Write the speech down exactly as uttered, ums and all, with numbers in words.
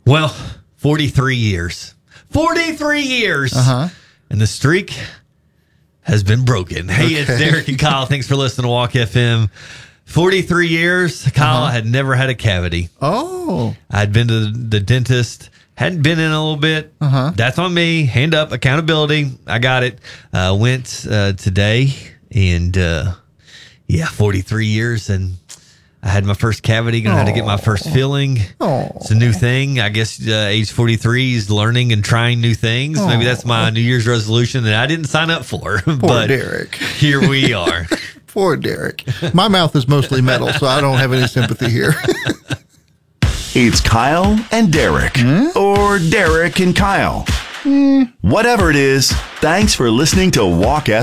Well, forty-three years. forty-three years. Uh-huh. And the streak has been broken. Hey, Okay. it's Derek and Kyle. Thanks for listening to Walk F M. forty-three years. Kyle Uh-huh. had never had a cavity. Oh. I'd been to the dentist. Hadn't been in a little bit. Uh-huh. That's on me. Hand up. Accountability. I got it. Uh, went uh, today. And, uh, yeah, forty-three years. And I had my first cavity. Going to have to get my first filling. Oh. It's a new thing. I guess uh, age forty-three is learning and trying new things. Aw. Maybe that's my New Year's resolution that I didn't sign up for. Poor but Derek. here we are. Poor Derek. My mouth is mostly metal, so I don't have any sympathy here. It's Kyle and Derek, or Derek and Kyle. Whatever it is, thanks for listening to Walk